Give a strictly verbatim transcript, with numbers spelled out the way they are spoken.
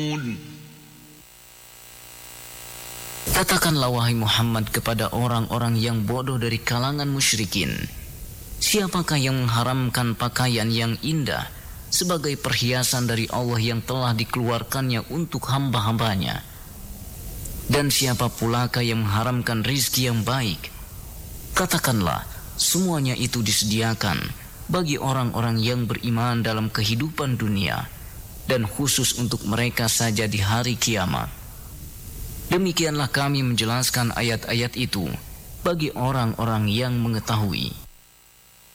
Katakanlah wahai Muhammad kepada orang-orang yang bodoh dari kalangan musyrikin, siapakah yang mengharamkan pakaian yang indah sebagai perhiasan dari Allah yang telah dikeluarkannya untuk hamba-hambanya? Dan siapa pulakah yang mengharamkan rizki yang baik? Katakanlah, semuanya itu disediakan bagi orang-orang yang beriman dalam kehidupan dunia, dan khusus untuk mereka saja di hari kiamat. Demikianlah kami menjelaskan ayat-ayat itu bagi orang-orang yang mengetahui.